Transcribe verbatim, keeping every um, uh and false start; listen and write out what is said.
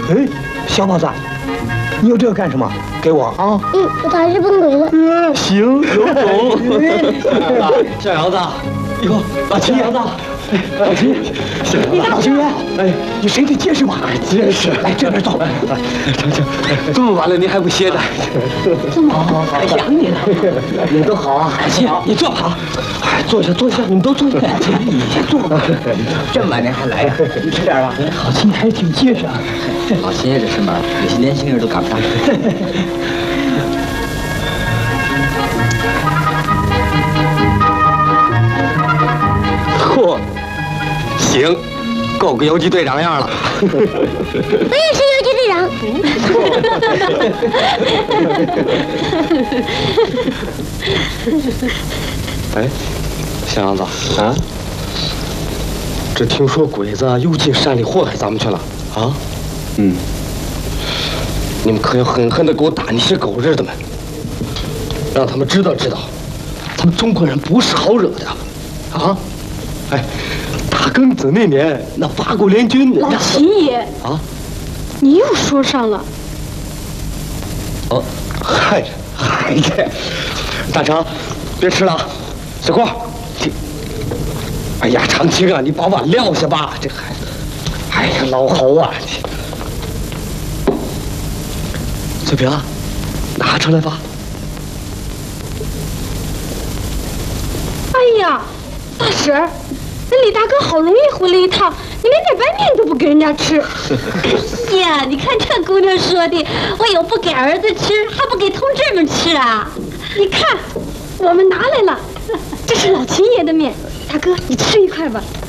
哎，小宝子，你有这个干什么？给我啊！ 嗯，我打日本鬼子。 嗯，行，有种。小姚子，哟，老秦姚子，老秦，老秦爷，哎，你谁得结实吧？结实。来这边坐。成成，这么晚了您还不歇着？ 这么好好好，想你了。你们都好啊，秦，你坐吧。哎，坐下坐下，你们都坐下。你先坐吧。 这么晚您还来呀？你吃点吧。 老秦还是挺结实啊。 老秦爷这身板，有些年轻人都赶不上。 嚯，行，够个游击队长样了。 我也是游击队长。 哎，小杨子啊，这听说鬼子又进山里祸害咱们去了啊？嗯，你们可要狠狠的给我打那些狗日的们，让他们知道知道，咱们中国人不是好惹的啊！哎，大庚子那年，那八国联军， 老秦爷啊， 你又说上了。 哦，嗨嗨这，大成，别吃了，小郭，哎呀，长青啊，你把碗撂下吧，这孩子，哎呀，老侯啊，翠萍，拿出来吧。 哎呀，大婶儿，那李大哥好容易回来一趟，你连点白面都不给人家吃。 哎呀，你看这姑娘说的，我有不给儿子吃，还不给同志们吃啊？ 你看，我们拿来了，这是老秦爷的面，大哥，你吃一块吧。